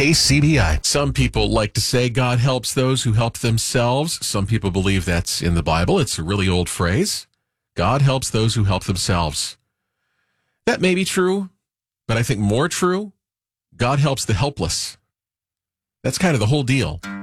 KCBI. Some people like to say God helps those who help themselves. Some people believe that's in the Bible. It's a really old phrase. God helps those who help themselves. That may be true, but I think more true, God helps the helpless. That's kind of the whole deal.